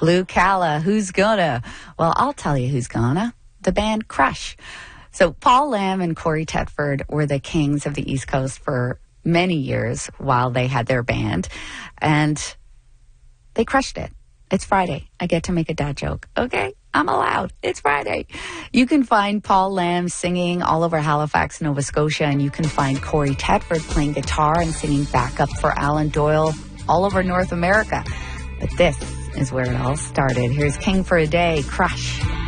Blue Calla, who's gonna? Well, I'll tell you who's gonna. The band Crush. So Paul Lamb and Corey Tetford were the kings of the East Coast for many years while they had their band. And they crushed it. It's Friday. I get to make a dad joke. Okay, I'm allowed. It's Friday. You can find Paul Lamb singing all over Halifax, Nova Scotia, and you can find Corey Tetford playing guitar and singing backup for Alan Doyle all over North America. But this is where it all started. Here's King for a Day, Crush.